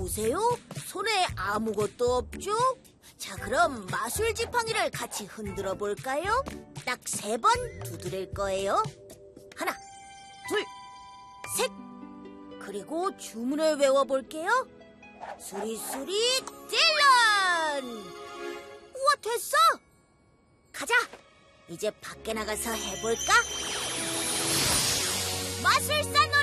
보세요. 손에 아무것도 없죠? 자, 그럼 마술 지팡이를 같이 흔들어 볼까요? 딱 3번 두드릴 거예요. 하나, 둘, 셋. 그리고 주문을 외워볼게요. 수리수리 딜런! 우와, 됐어! 가자! 이제 밖에 나가서 해볼까? 마술사